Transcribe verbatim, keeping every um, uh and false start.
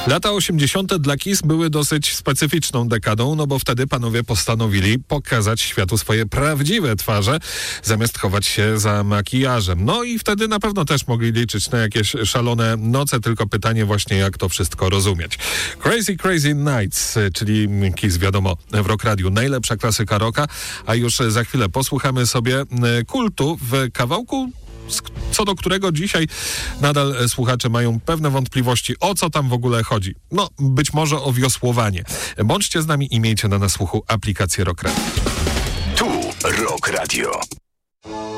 Lata osiemdziesiąte dla Kiss były dosyć specyficzną dekadą, no bo wtedy panowie postanowili pokazać światu swoje prawdziwe twarze, zamiast chować się za makijażem. No i wtedy na pewno też mogli liczyć na jakieś szalone noce, tylko pytanie właśnie, jak to wszystko rozumieć. Crazy Crazy Nights, czyli Kiss, wiadomo, w Rock Radiu najlepsza klasyka rocka, a już za chwilę posłuchamy sobie Kultu w kawałku, co do którego dzisiaj nadal słuchacze mają pewne wątpliwości, o co tam w ogóle chodzi. No, być może o wiosłowanie. Bądźcie z nami i miejcie na nas słuchu aplikację Rock Radio. Tu Rock Radio.